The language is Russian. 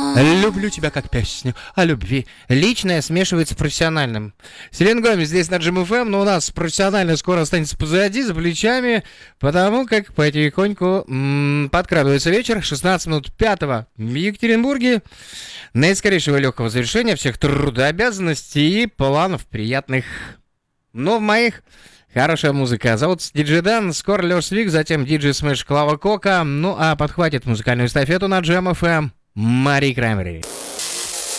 Люблю тебя как песню о любви. Личное смешивается с профессиональным. Селена Гомес здесь на Джим ФМ, но у нас профессионально скоро останется позади, за плечами, потому как потихоньку подкрадывается вечер, 16 минут 5 в Екатеринбурге. Наискорейшего легкого завершения всех трудообязанностей и планов приятных. Но в моих хорошая музыка. Зовут Диджей Дэн, скоро Лёш Свик, затем Диджей Смэш Клава Кока. Ну а подхватит музыкальную эстафету на Джем ФМ Мари Краймери.